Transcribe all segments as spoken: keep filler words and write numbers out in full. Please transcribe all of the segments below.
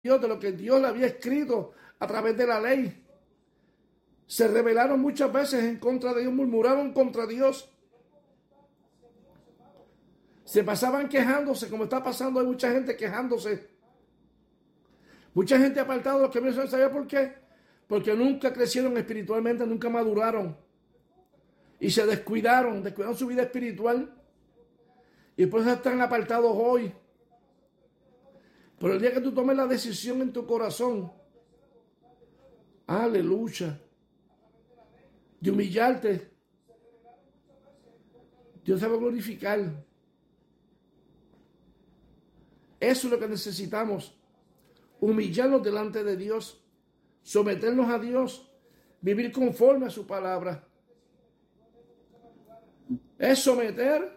Dios, de lo que Dios le había escrito a través de la ley. Se rebelaron muchas veces en contra de Dios, murmuraron contra Dios. Se pasaban quejándose, como está pasando, hay mucha gente quejándose. Mucha gente apartada de los caminos del Señor. ¿Sabía por qué? Porque nunca crecieron espiritualmente, nunca maduraron. Y se descuidaron, descuidaron su vida espiritual. Y por eso están apartados hoy. Pero el día que tú tomes la decisión en tu corazón, aleluya, de humillarte, Dios te va a glorificar. Eso es lo que necesitamos. Humillarnos delante de Dios, someternos a Dios, vivir conforme a su palabra. Es someter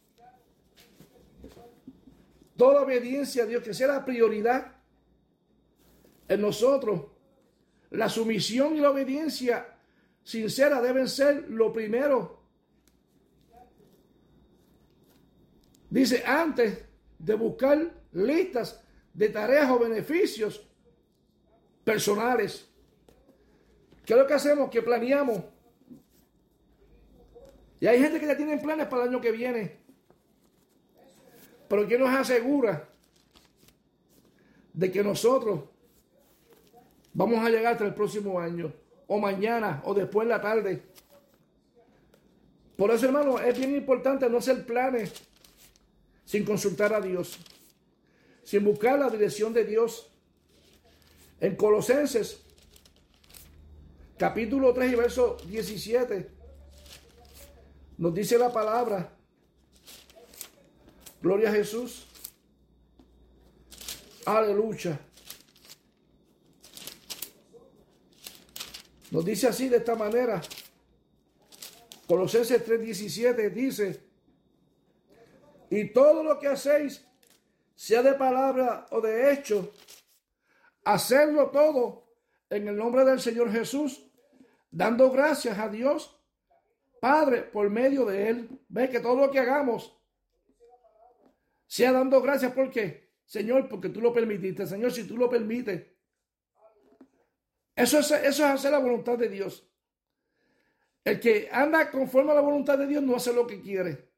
toda obediencia a Dios, que sea la prioridad en nosotros. La sumisión y la obediencia sincera deben ser lo primero. Dice, antes de buscar listas de tareas o beneficios personales. ¿Qué es lo que hacemos? Que planeamos. Y hay gente que ya tiene planes para el año que viene. Pero ¿quién nos asegura de que nosotros vamos a llegar hasta el próximo año? O mañana, o después en la tarde. Por eso, hermano, es bien importante no hacer planes sin consultar a Dios, sin buscar la dirección de Dios. En Colosenses, capítulo tres y verso diecisiete, nos dice la palabra, gloria a Jesús, aleluya. Nos dice así, de esta manera, Colosenses tres diecisiete dice, y todo lo que hacéis, sea de palabra o de hecho, hacerlo todo en el nombre del Señor Jesús, dando gracias a Dios Padre por medio de Él. Ve que todo lo que hagamos sea dando gracias. ¿Por qué? Señor, porque tú lo permitiste. Señor, si tú lo permites. Eso es, eso es hacer la voluntad de Dios. El que anda conforme a la voluntad de Dios no hace lo que quiere.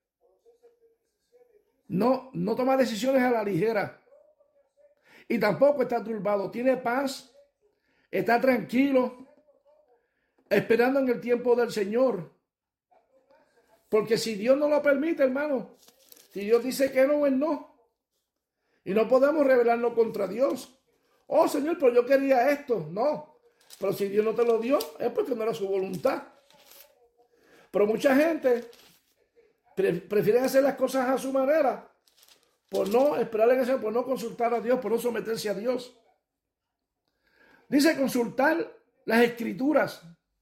No, no toma decisiones a la ligera. Y tampoco está turbado. Tiene paz. Está tranquilo. Esperando en el tiempo del Señor. Porque si Dios no lo permite, hermano. Si Dios dice que no, es no. Y no podemos rebelarnos contra Dios. Oh, Señor, pero yo quería esto. No. Pero si Dios no te lo dio, es porque no era su voluntad. Pero mucha gente prefieren hacer las cosas a su manera, por no esperar en eso, por no consultar a Dios, por no someterse a Dios. Dice consultar las escrituras.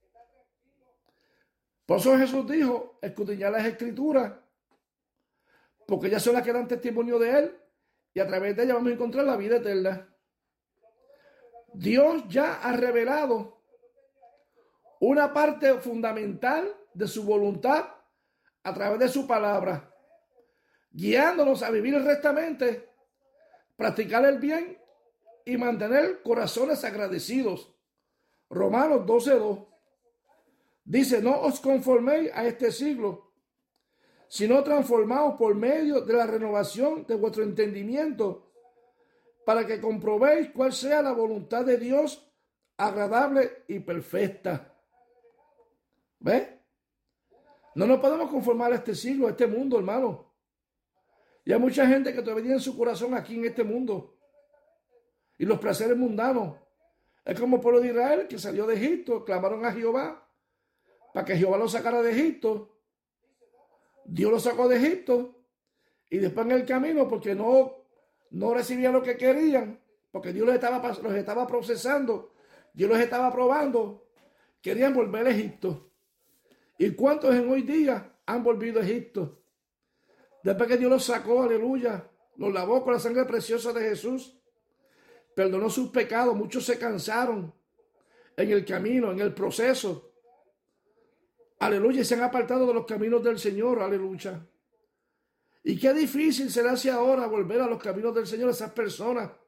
Por eso Jesús dijo, escudriñar las escrituras, porque ellas son las que dan testimonio de Él, y a través de ellas vamos a encontrar la vida eterna. Dios ya ha revelado una parte fundamental de su voluntad a través de su palabra, guiándonos a vivir rectamente, practicar el bien y mantener corazones agradecidos. Romanos doce dos dice, no os conforméis a este siglo, sino transformaos por medio de la renovación de vuestro entendimiento, para que comprobéis cuál sea la voluntad de Dios, agradable y perfecta. ¿Ves? No nos podemos conformar a este siglo, a este mundo, hermano. Y hay mucha gente que todavía tiene su corazón aquí en este mundo. Y los placeres mundanos. Es como el pueblo de Israel que salió de Egipto, clamaron a Jehová para que Jehová lo sacara de Egipto. Dios lo sacó de Egipto. Y después en el camino, porque no, no recibían lo que querían, porque Dios los estaba, los estaba procesando, Dios los estaba probando, querían volver a Egipto. ¿Y cuántos en hoy día han volvido a Egipto? Después que Dios los sacó, aleluya, los lavó con la sangre preciosa de Jesús, perdonó sus pecados, muchos se cansaron en el camino, en el proceso. Aleluya, y se han apartado de los caminos del Señor, aleluya. Y qué difícil será si ahora volver a los caminos del Señor a esas personas